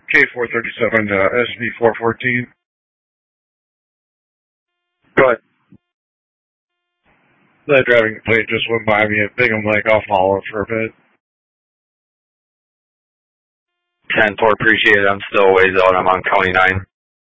K437 SB414. Go ahead. That driving plate just went by me at Bingham Lake. I'll follow it for a bit. 10-4, appreciate it. I'm still a ways out. I'm on County 9.